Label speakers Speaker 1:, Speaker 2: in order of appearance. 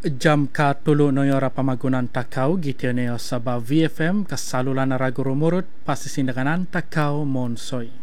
Speaker 1: Jam ka tulu noyora pamagunan takau gitu neo sabab VFM kasalulan ragu rumurut pasti sindanganan takau monsoi.